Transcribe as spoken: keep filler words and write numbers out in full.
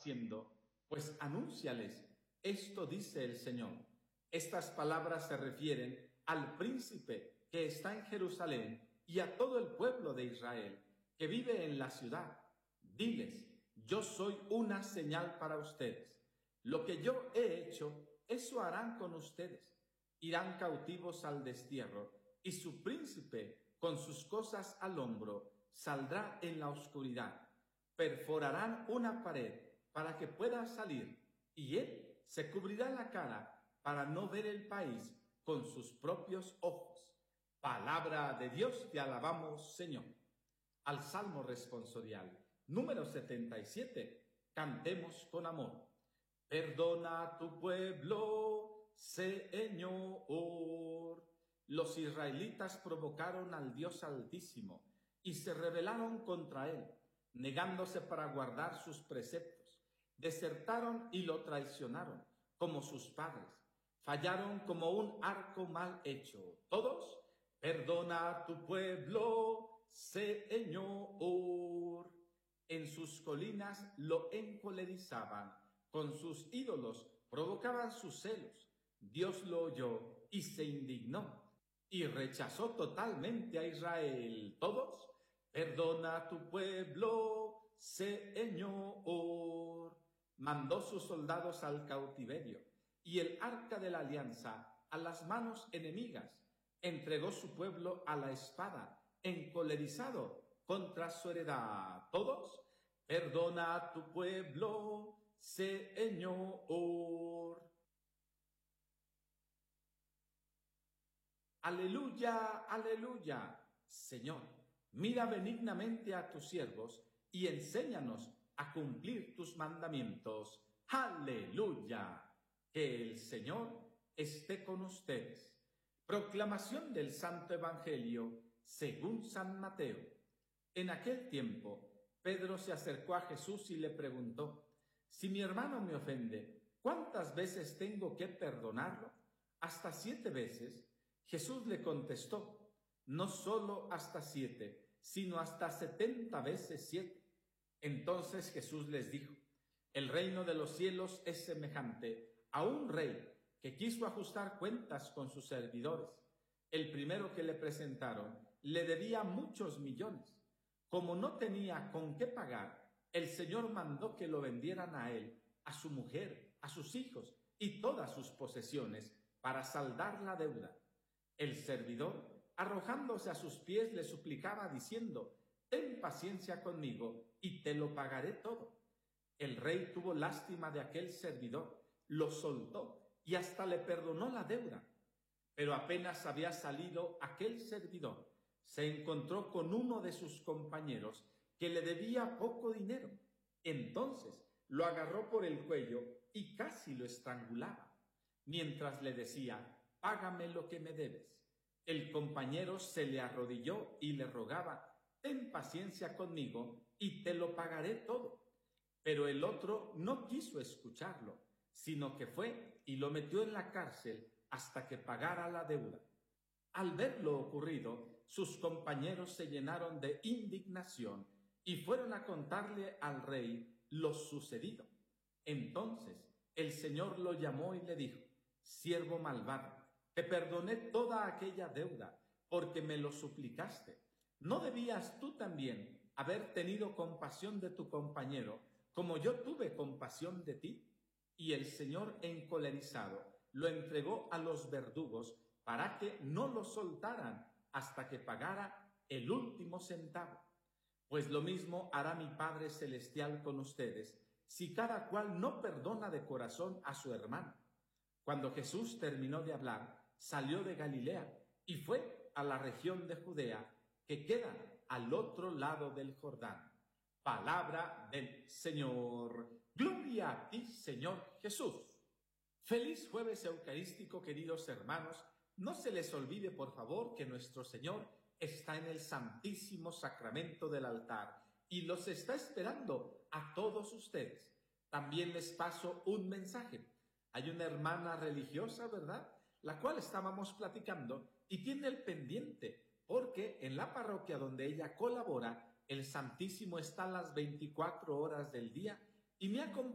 diciendo: pues anúnciales, esto dice el Señor. Estas palabras se refieren al príncipe que está en Jerusalén y a todo el pueblo de Israel que vive en la ciudad. Diles: yo soy una señal para ustedes. Lo que yo he hecho, eso harán con ustedes. Irán cautivos al destierro, y su príncipe, con sus cosas al hombro, saldrá en la oscuridad. Perforarán una pared para que pueda salir, y él se cubrirá la cara para no ver el país con sus propios ojos. Palabra de Dios, te alabamos, Señor. Al Salmo responsorial número setenta y siete, cantemos con amor. Perdona a tu pueblo, Señor. Los israelitas provocaron al Dios Altísimo y se rebelaron contra él, negándose para guardar sus preceptos. Desertaron y lo traicionaron, como sus padres. Fallaron como un arco mal hecho. Todos, perdona a tu pueblo, Señor. En sus colinas lo encolerizaban, con sus ídolos provocaban sus celos. Dios lo oyó y se indignó, y rechazó totalmente a Israel. Todos, perdona a tu pueblo, Señor. Mandó sus soldados al cautiverio, y el arca de la alianza a las manos enemigas. Entregó su pueblo a la espada, encolerizado contra su heredad. Todos, perdona a tu pueblo, Señor. Aleluya, aleluya. Señor, mira benignamente a tus siervos y enséñanos a cumplir tus mandamientos. Aleluya. Que el Señor esté con ustedes. Proclamación del Santo Evangelio según San Mateo. En aquel tiempo, Pedro se acercó a Jesús y le preguntó: si mi hermano me ofende, ¿cuántas veces tengo que perdonarlo? ¿Hasta siete veces? Jesús le contestó: no solo hasta siete, sino hasta setenta veces siete. Entonces Jesús les dijo: el reino de los cielos es semejante a un rey que quiso ajustar cuentas con sus servidores. El primero que le presentaron le debía muchos millones. Como no tenía con qué pagar, el Señor mandó que lo vendieran a él, a su mujer, a sus hijos y todas sus posesiones para saldar la deuda. El servidor, arrojándose a sus pies, le suplicaba diciendo: ten paciencia conmigo y te lo pagaré todo. El rey tuvo lástima de aquel servidor, lo soltó y hasta le perdonó la deuda. Pero apenas había salido aquel servidor, se encontró con uno de sus compañeros que le debía poco dinero. Entonces lo agarró por el cuello y casi lo estrangulaba, mientras le decía: págame lo que me debes. El compañero se le arrodilló y le rogaba: ten paciencia conmigo y te lo pagaré todo. Pero el otro no quiso escucharlo, sino que fue y lo metió en la cárcel hasta que pagara la deuda. Al ver lo ocurrido, sus compañeros se llenaron de indignación y fueron a contarle al rey lo sucedido. Entonces el Señor lo llamó y le dijo: siervo malvado, te perdoné toda aquella deuda porque me lo suplicaste. ¿No debías tú también haber tenido compasión de tu compañero como yo tuve compasión de ti? Y el Señor, encolerizado, lo entregó a los verdugos para que no lo soltaran hasta que pagara el último centavo. Pues lo mismo hará mi Padre Celestial con ustedes, si cada cual no perdona de corazón a su hermano. Cuando Jesús terminó de hablar, salió de Galilea y fue a la región de Judea, que queda al otro lado del Jordán. Palabra del Señor. Gloria a ti, Señor Jesús. Feliz jueves eucarístico, queridos hermanos. No se les olvide, por favor, que nuestro Señor está en el Santísimo Sacramento del altar y los está esperando a todos ustedes. También les paso un mensaje. Hay una hermana religiosa, ¿verdad?, la cual estábamos platicando y tiene el pendiente, porque en la parroquia donde ella colabora, el Santísimo está a las veinticuatro horas del día y me ha